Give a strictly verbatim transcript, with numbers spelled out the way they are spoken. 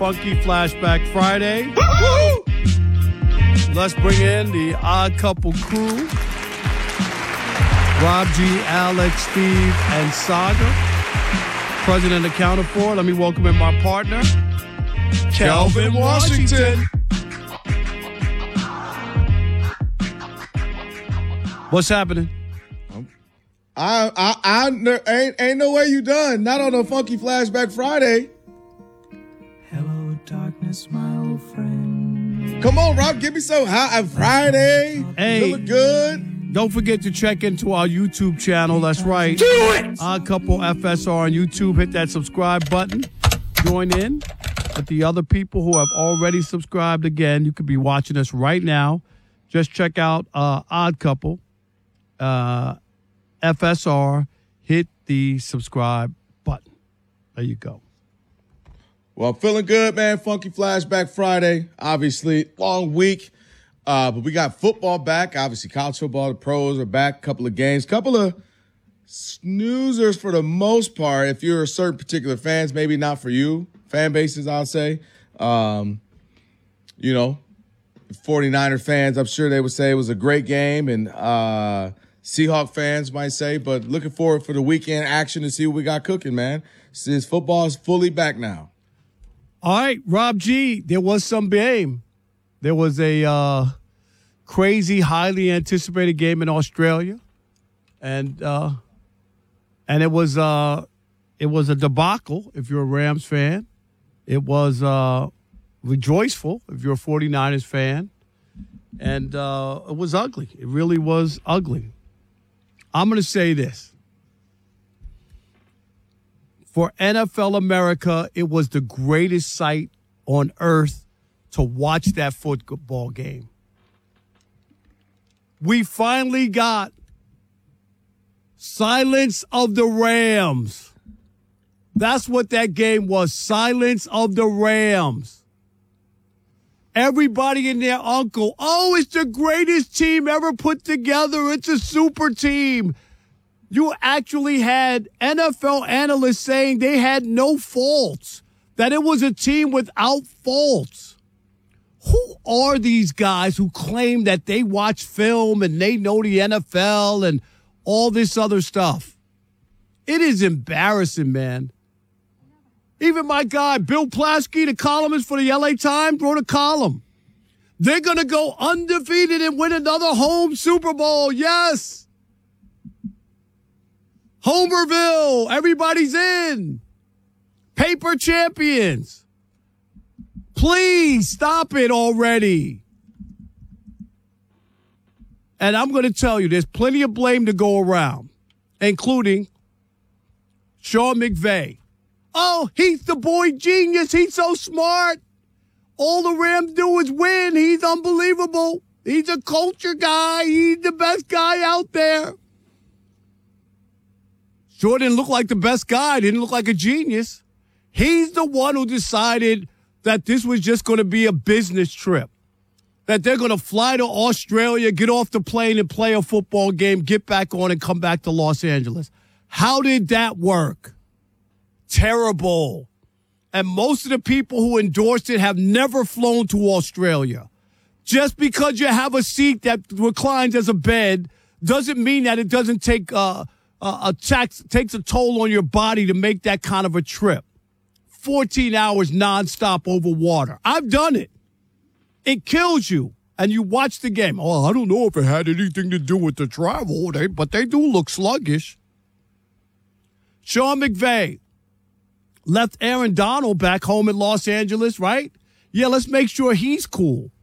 Funky Flashback Friday. Woo-hoo! Let's bring in the Odd Couple crew. Rob G, Alex, Steve, and Saga. President accounted for. Let me welcome in my partner, Calvin Washington. What's happening? I I I ain't ain't no way you done. Not on a Funky Flashback Friday. Hello, darkness, my old friend. Come on, Rob, give me some high Friday. Hey, feeling good. Don't forget to check into our YouTube channel. That's right. Do it. Odd Couple F S R on YouTube. Hit that subscribe button. Join in with the other people who have already subscribed. Again, you could be watching us right now. Just check out uh, Odd Couple. Uh, F S R, hit the subscribe button. There you go. Well, I'm feeling good, man. Funky Flashback Friday. Obviously, long week. Uh, but we got football back. Obviously, college football, the pros are back. Couple of games. Couple of snoozers for the most part. If you're a certain particular fans, maybe not for you. Fan bases, I'll say. Um, you know, forty-niner fans, I'm sure they would say it was a great game. And, uh, Seahawk fans might say, but looking forward for the weekend action to see what we got cooking, man. Since football is fully back now. All right, Rob G, there was some game. There was a uh, crazy, highly anticipated game in Australia, and uh, and it was uh, it was a debacle if you're a Rams fan. It was uh, rejoiceful if you're a forty-niners fan, and uh, it was ugly. It really was ugly. I'm going to say this. For N F L America, it was the greatest sight on earth to watch that football game. We finally got Silence of the Rams. That's what that game was, Silence of the Rams. Everybody and their uncle, oh, it's the greatest team ever put together. It's a super team. You actually had N F L analysts saying they had no faults, that it was a team without faults. Who are these guys who claim that they watch film and they know the N F L and all this other stuff? It is embarrassing, man. Even my guy, Bill Plaschke, the columnist for the L A Times, wrote a column. They're going to go undefeated and win another home Super Bowl. Yes. Homerville, everybody's in. Paper champions. Please stop it already. And I'm going to tell you, there's plenty of blame to go around, including Sean McVay. Oh, he's the boy genius. He's so smart. All the Rams do is win. He's unbelievable. He's a culture guy. He's the best guy out there. Sure didn't look like the best guy. Didn't look like a genius. He's the one who decided that this was just going to be a business trip. That they're going to fly to Australia, get off the plane and play a football game, get back on and come back to Los Angeles. How did that work? Terrible. And most of the people who endorsed it have never flown to Australia. Just because you have a seat that reclines as a bed doesn't mean that it doesn't take uh, a, a tax, takes a toll on your body to make that kind of a trip. fourteen hours nonstop over water. I've done it. It kills you. And you watch the game. Oh, I don't know if it had anything to do with the travel, they, but they do look sluggish. Sean McVay left Aaron Donald back home in Los Angeles, right? Yeah, let's make sure he's cool.